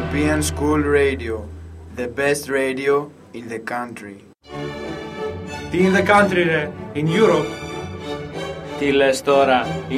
European School Radio, the best radio in the country. Τι in the country, ρε, in Europe. Τι λες τώρα,